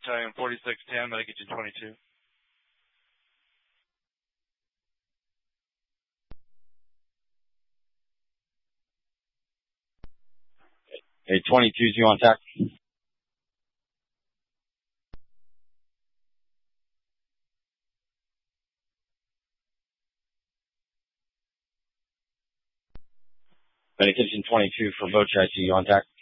Battalion 4610, Medic Kitchen 22. Hey, 22's you on attack? Medic Kitchen 22 for Bochai, you on attack?